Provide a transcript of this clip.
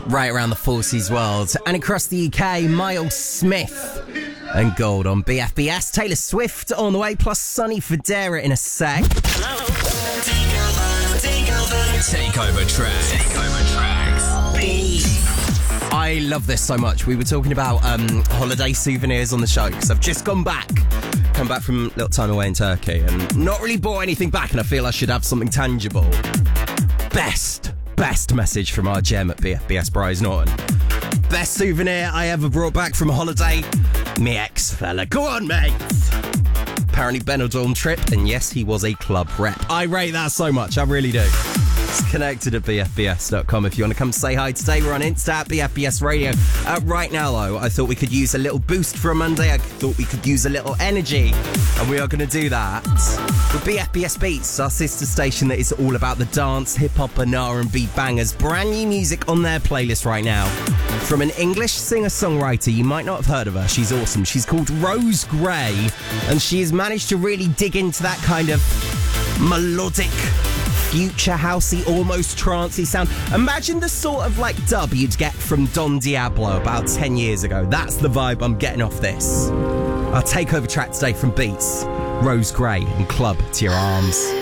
right around the Forces world. And across the UK, Miles Smith and Gold on BFBS. Taylor Swift on the way, plus Sonny Fodera in a sec. Takeover tracks. I love this so much. We were talking about holiday souvenirs on the show because I've just come back from a little time away in Turkey and not really bought anything back, and I feel I should have something tangible. Best message from our gem at BFBS, Bryce Norton. Best souvenir I ever brought back from a holiday? Me ex-fella. Go on, mate! Apparently Benidorm trip, and yes, he was a club rep. I rate that so much, I really do. It's connected at bfbs.com if you want to come say hi today. We're on Insta at BFBS Radio. Right now, though, I thought we could use a little boost for a Monday. I thought we could use a little energy, and we are going to do that with BFBS Beats, our sister station that is all about the dance, hip-hop and R&B bangers. Brand new music on their playlist right now from an English singer-songwriter. You might not have heard of her. She's awesome. She's called Rose Gray, and she has managed to really dig into that kind of melodic, future housey, almost trancey sound. Imagine the sort of like dub you'd get from Don Diablo about 10 years ago. That's the vibe I'm getting off this. Our takeover track today from Beats, Rose Gray and Club to Your Arms.